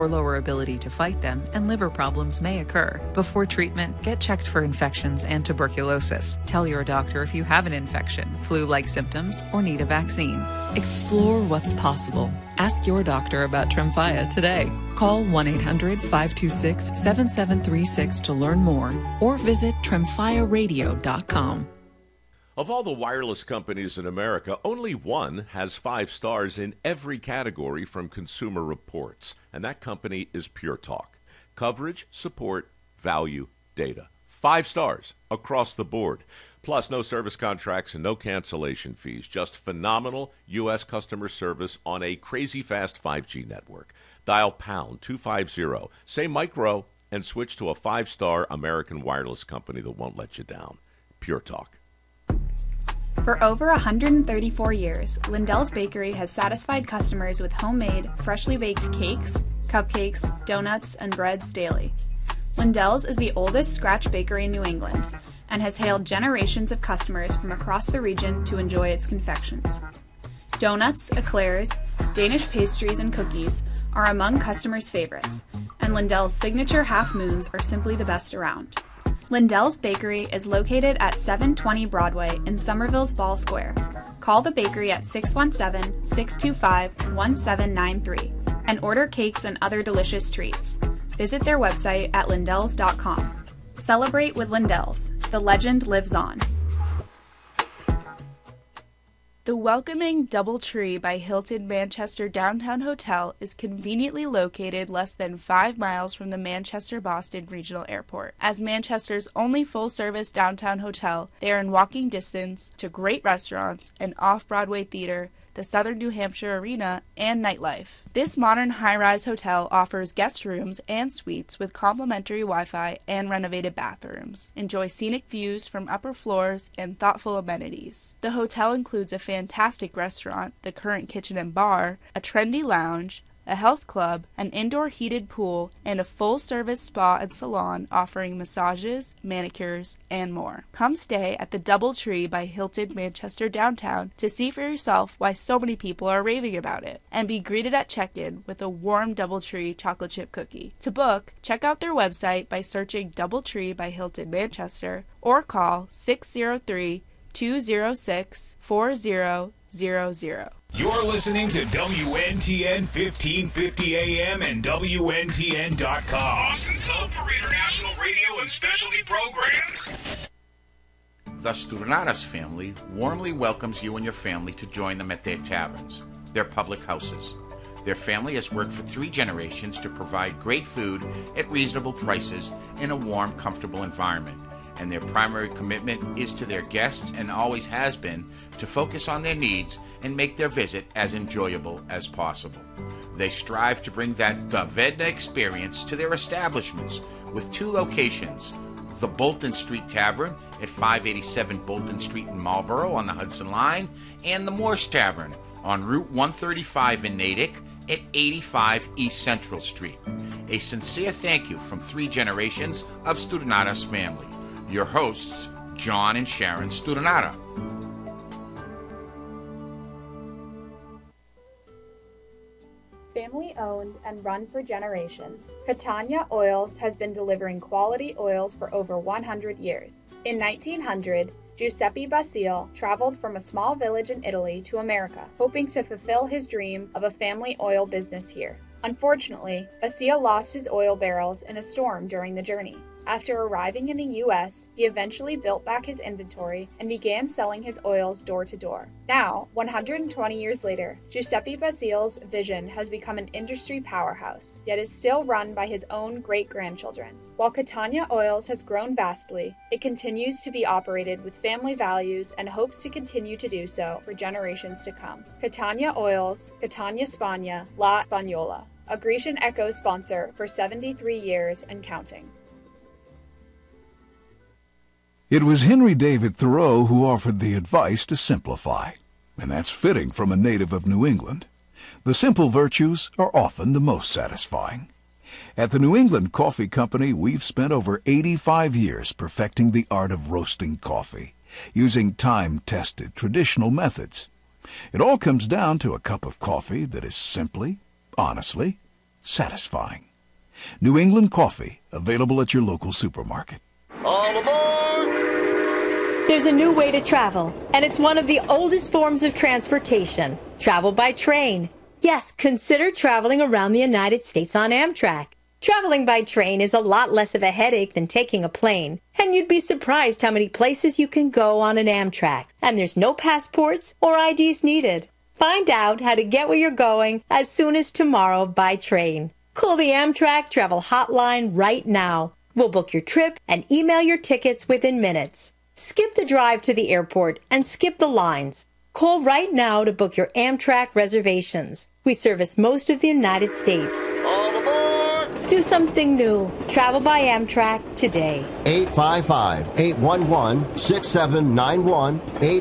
or lower ability to fight them, and liver problems may occur. Before treatment, get checked for infections and tuberculosis. Tell your doctor if you have an infection, flu-like symptoms, or need a vaccine. Explore what's possible. Ask your doctor about Tremfya today. Call 1-800-526-7736 to learn more, or visit tremfyaradio.com. Of all the wireless companies in America, only one has 5 stars in every category from Consumer Reports, and that company is Pure Talk. Coverage, support, value, data. 5 stars across the board. Plus, no service contracts and no cancellation fees. Just phenomenal U.S. customer service on a crazy fast 5G network. Dial pound 250, say micro, and switch to a 5-star American wireless company that won't let you down. Pure Talk. For over 134 years, Lindell's Bakery has satisfied customers with homemade, freshly baked cakes, cupcakes, donuts, and breads daily. Lindell's is the oldest scratch bakery in New England and has hailed generations of customers from across the region to enjoy its confections. Donuts, eclairs, Danish pastries, and cookies are among customers' favorites, and Lindell's signature half moons are simply the best around. Lindell's Bakery is located at 720 Broadway in Somerville's Ball Square. Call the bakery at 617-625-1793 and order cakes and other delicious treats. Visit their website at lindells.com. Celebrate with Lindell's. The legend lives on. The welcoming DoubleTree by Hilton Manchester Downtown Hotel is conveniently located less than 5 miles from the Manchester-Boston Regional Airport. As Manchester's only full-service downtown hotel, they are in walking distance to great restaurants, an off-Broadway theater, the Southern New Hampshire Arena, and nightlife. This modern high-rise hotel offers guest rooms and suites with complimentary Wi-Fi and renovated bathrooms. Enjoy scenic views from upper floors and thoughtful amenities. The hotel includes a fantastic restaurant, the Current Kitchen and Bar, a trendy lounge, a health club, an indoor heated pool, and a full-service spa and salon offering massages, manicures, and more. Come stay at the DoubleTree by Hilton Manchester Downtown to see for yourself why so many people are raving about it, and be greeted at check-in with a warm DoubleTree chocolate chip cookie. To book, check out their website by searching DoubleTree by Hilton Manchester or call 603-206-4000. You're listening to WNTN 1550 AM and WNTN.com. Boston's home for international radio and specialty programs. The Studanaras family warmly welcomes you and your family to join them at their taverns, their public houses. Their family has worked for 3 generations to provide great food at reasonable prices in a warm, comfortable environment. And their primary commitment is to their guests and always has been to focus on their needs and make their visit as enjoyable as possible. They strive to bring that Vedna experience to their establishments with 2 locations, the Bolton Street Tavern at 587 Bolton Street in Marlborough on the Hudson Line, and the Morse Tavern on Route 135 in Natick at 85 East Central Street. A sincere thank you from 3 generations of Studanaras family. Your hosts, John and Sharon Studanara. Family owned and run for generations, Catania Oils has been delivering quality oils for over 100 years. In 1900, Giuseppe Basile traveled from a small village in Italy to America, hoping to fulfill his dream of a family oil business here. Unfortunately, Basile lost his oil barrels in a storm during the journey. After arriving in the U.S., he eventually built back his inventory and began selling his oils door to door. Now, 120 years later, Giuseppe Basile's vision has become an industry powerhouse, yet is still run by his own great-grandchildren. While Catania Oils has grown vastly, it continues to be operated with family values and hopes to continue to do so for generations to come. Catania Oils, Catania Spagna, La Spagnola, a Grecian Echo sponsor for 73 years and counting. It was Henry David Thoreau who offered the advice to simplify, and that's fitting from a native of New England. The simple virtues are often the most satisfying. At the New England Coffee Company, we've spent over 85 years perfecting the art of roasting coffee, using time-tested traditional methods. It all comes down to a cup of coffee that is simply, honestly, satisfying. New England Coffee, available at your local supermarket. All aboard! There's a new way to travel, and it's one of the oldest forms of transportation. Travel by train. Yes, consider traveling around the United States on Amtrak. Traveling by train is a lot less of a headache than taking a plane, and you'd be surprised how many places you can go on an Amtrak, and there's no passports or IDs needed. Find out how to get where you're going as soon as tomorrow by train. Call the Amtrak Travel Hotline right now. We'll book your trip and email your tickets within minutes. Skip the drive to the airport and skip the lines. Call right now to book your Amtrak reservations. We service most of the United States. All aboard! Do something new. Travel by Amtrak today. 855-811-6791.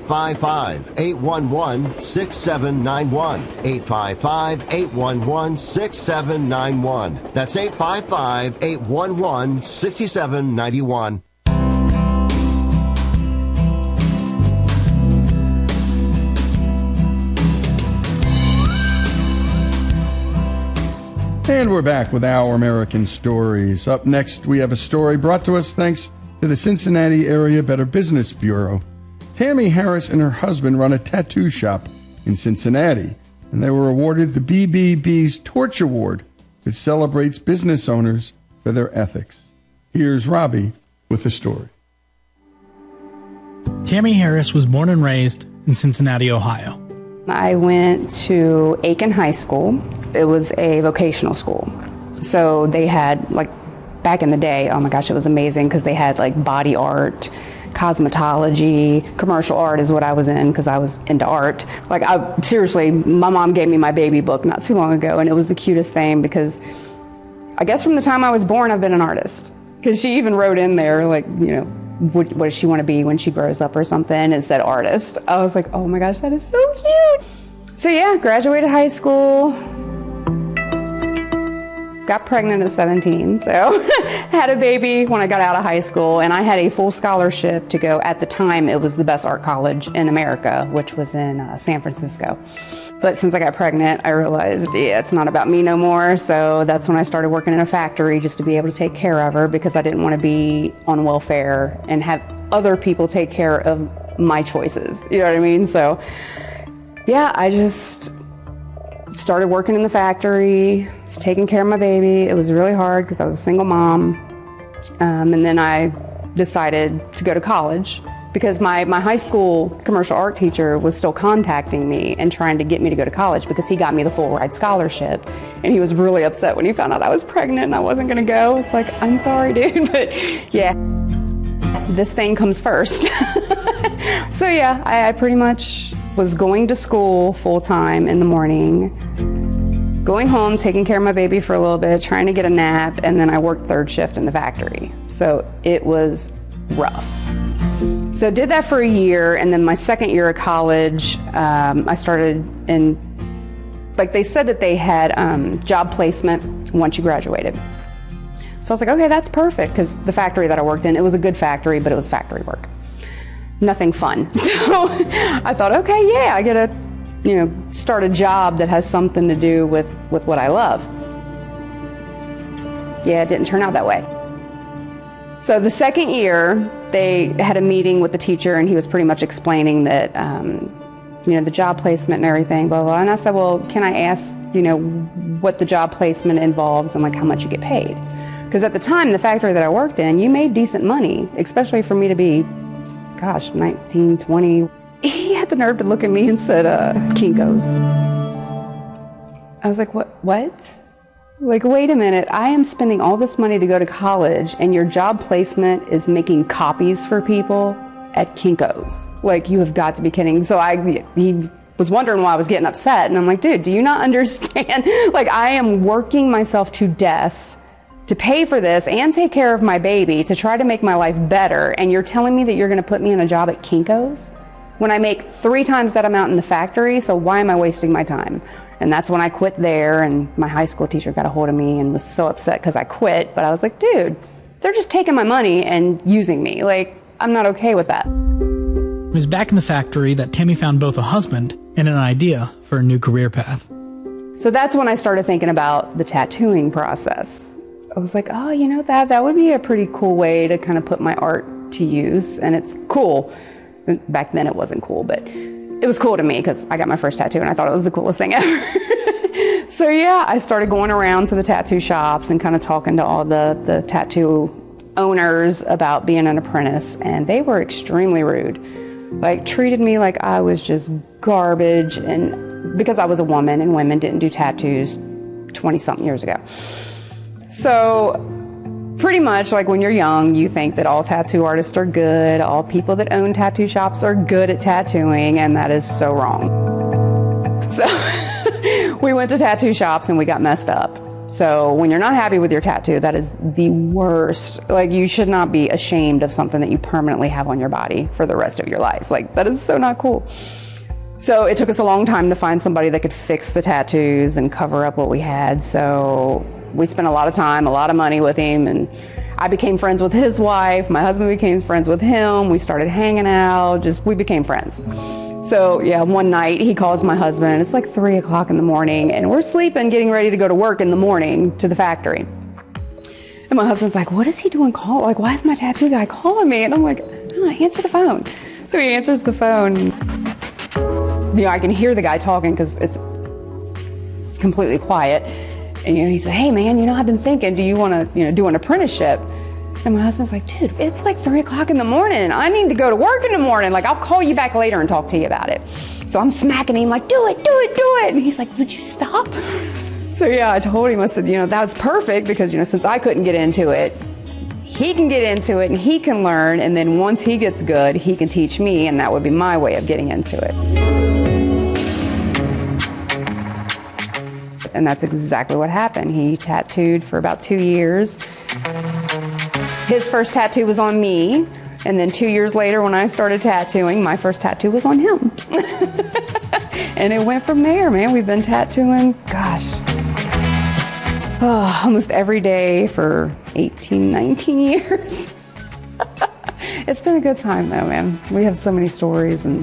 855-811-6791. 855-811-6791. That's 855-811-6791. And we're back with Our American Stories. Up next, we have a story brought to us thanks to the Cincinnati Area Better Business Bureau. Tammy Harris and her husband run a tattoo shop in Cincinnati, and they were awarded the BBB's Torch Award, which celebrates business owners for their ethics. Here's Robbie with the story. Tammy Harris was born and raised in Cincinnati, Ohio. I went to Aiken High School. It was a vocational school. So they had, like, back in the day, oh my gosh, it was amazing because they had, like, body art, cosmetology, commercial art is what I was in because I was into art. Like, seriously, my mom gave me my baby book not too long ago, and it was the cutest thing because I guess from the time I was born, I've been an artist. Because she even wrote in there, like, you know, what does she want to be when she grows up or something? It said artist. I was like, oh my gosh, that is so cute. So yeah, graduated high school. Got pregnant at 17, so had a baby when I got out of high school, and I had a full scholarship to go. At the time, it was the best art college in America, which was in San Francisco. But since I got pregnant, I realized, yeah, it's not about me no more, so that's when I started working in a factory just to be able to take care of her because I didn't want to be on welfare and have other people take care of my choices, you know what I mean? So, yeah, I just started working in the factory, was taking care of my baby. It was really hard because I was a single mom. And then I decided to go to college because my high school commercial art teacher was still contacting me and trying to get me to go to college because he got me the full ride scholarship. And he was really upset when he found out I was pregnant and I wasn't going to go. It's like, I'm sorry, dude, but yeah, this thing comes first. So yeah, I pretty much was going to school full-time in the morning, going home, taking care of my baby for a little bit, trying to get a nap, and then I worked third shift in the factory. So it was rough. So did that for a year, and then my second year of college, I started in, like they said that they had job placement once you graduated. So I was like, okay, that's perfect, because the factory that I worked in, it was a good factory, but it was factory work. Nothing fun. So I thought, okay, yeah, I get to, you know, start a job that has something to do with what I love. Yeah, it didn't turn out that way. So the second year, they had a meeting with the teacher, and he was pretty much explaining that, you know, the job placement and everything, blah, blah. And I said, well, can I ask, you know, what the job placement involves and, like, how much you get paid? Because at the time, the factory that I worked in, you made decent money, especially for me to be, gosh, 19, 20. He had the nerve to look at me and said, Kinko's. I was like, what? Like, wait a minute, I am spending all this money to go to college and your job placement is making copies for people at Kinko's. Like, you have got to be kidding. So he was wondering why I was getting upset. And I'm like, dude, do you not understand? Like, I am working myself to death to pay for this and take care of my baby to try to make my life better, and you're telling me that you're going to put me in a job at Kinko's when I make 3 times that amount in the factory, so why am I wasting my time? And that's when I quit there, and my high school teacher got a hold of me and was so upset because I quit, but I was like, dude, they're just taking my money and using me. Like, I'm not okay with that. It was back in the factory that Tammy found both a husband and an idea for a new career path. So that's when I started thinking about the tattooing process. I was like, oh, you know, that would be a pretty cool way to kind of put my art to use. And it's cool. Back then it wasn't cool, but it was cool to me because I got my first tattoo and I thought it was the coolest thing ever. So yeah, I started going around to the tattoo shops and kind of talking to all the tattoo owners about being an apprentice, and they were extremely rude. Like, treated me like I was just garbage, and because I was a woman and women didn't do tattoos 20-something years ago. So pretty much, like, when you're young, you think that all tattoo artists are good, all people that own tattoo shops are good at tattooing, and that is so wrong. So we went to tattoo shops and we got messed up. So when you're not happy with your tattoo, that is the worst. Like, you should not be ashamed of something that you permanently have on your body for the rest of your life. Like, that is so not cool. So it took us a long time to find somebody that could fix the tattoos and cover up what we had. So we spent a lot of time, a lot of money with him, and I became friends with his wife. My husband became friends with him. We started hanging out, we became friends. So yeah, one night he calls my husband. It's like 3 o'clock in the morning, and we're sleeping, getting ready to go to work in the morning to the factory. And my husband's like, what is he doing like, why is my tattoo guy calling me? And I'm like, no, answer the phone. So he answers the phone. You know, I can hear the guy talking because it's completely quiet. And you know, he said, hey man, you know, I've been thinking, do you want to, do an apprenticeship? And my husband's like, dude, it's like 3 o'clock in the morning. I need to go to work in the morning. Like, I'll call you back later and talk to you about it. So I'm smacking him like, do it. And he's like, would you stop? So yeah, I told him, I said, that was perfect because, since I couldn't get into it, he can get into it and he can learn. And then once he gets good, he can teach me. And that would be my way of getting into it. And that's exactly what happened. He tattooed for about 2 years. His first tattoo was on me, and then 2 years later when I started tattooing, my first tattoo was on him. And it went from there, man. We've been tattooing, almost every day for 18, 19 years. It's been a good time though, man. We have so many stories, and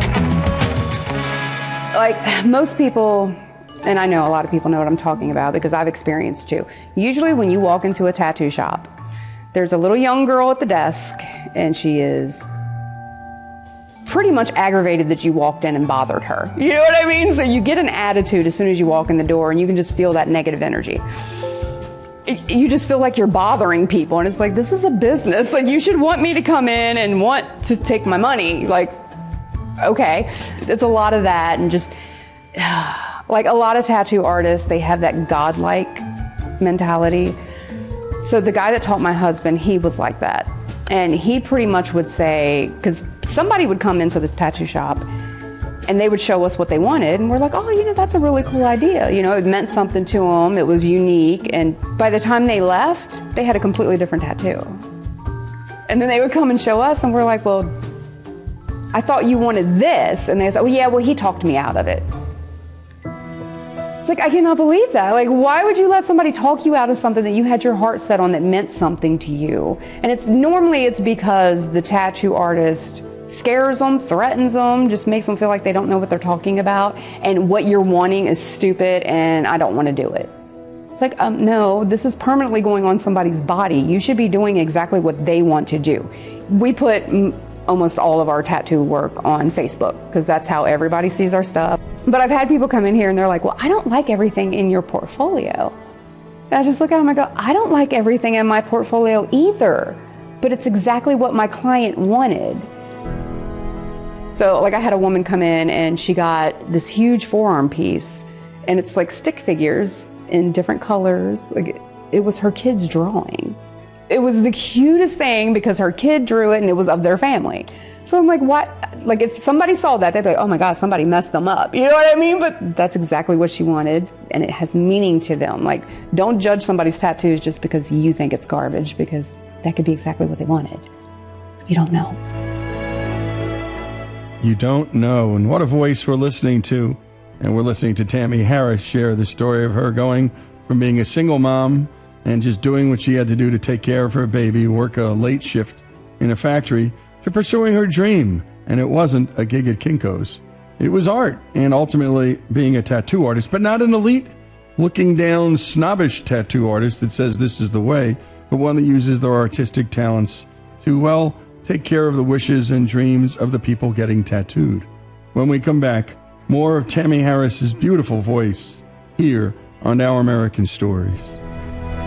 like most people, and I know a lot of people know what I'm talking about because I've experienced too. Usually when you walk into a tattoo shop, there's a little young girl at the desk, and she is pretty much aggravated that you walked in and bothered her. You know what I mean? So you get an attitude as soon as you walk in the door, and you can just feel that negative energy. You just feel like you're bothering people, and it's like, this is a business. Like, you should want me to come in and want to take my money. Like, okay. It's a lot of that, and just, like, a lot of tattoo artists, they have that godlike mentality. So the guy that taught my husband, he was like that. And he pretty much would say, because somebody would come into this tattoo shop and they would show us what they wanted. And we're like, oh, that's a really cool idea. It meant something to them. It was unique. And by the time they left, they had a completely different tattoo. And then they would come and show us, and we're like, well, I thought you wanted this. And they said, well, he talked me out of it. It's like, I cannot believe that. Like, why would you let somebody talk you out of something that you had your heart set on that meant something to you? And normally it's because the tattoo artist scares them, threatens them, just makes them feel like they don't know what they're talking about, and what you're wanting is stupid and I don't want to do it. It's like, no, this is permanently going on somebody's body. You should be doing exactly what they want to do. We put almost all of our tattoo work on Facebook because that's how everybody sees our stuff. But I've had people come in here and they're like, well, I don't like everything in your portfolio. And I just look at them and I go, I don't like everything in my portfolio either, but it's exactly what my client wanted. So like, I had a woman come in and she got this huge forearm piece, and it's like stick figures in different colors. Like, it was her kid's drawing. It was the cutest thing because her kid drew it and it was of their family. So I'm like, what? Like, if somebody saw that, they'd be like, oh my God, somebody messed them up. You know what I mean? But that's exactly what she wanted, and it has meaning to them. Like, don't judge somebody's tattoos just because you think it's garbage, because that could be exactly what they wanted. You don't know. You don't know. And what a voice we're listening to. And we're listening to Tammy Harris share the story of her going from being a single mom and just doing what she had to do to take care of her baby, work a late shift in a factory, to pursuing her dream. And it wasn't a gig at Kinko's. It was art, and ultimately being a tattoo artist, but not an elite, looking down, snobbish tattoo artist that says this is the way, but one that uses their artistic talents to, well, take care of the wishes and dreams of the people getting tattooed. When we come back, more of Tammy Harris's beautiful voice here on Our American Stories.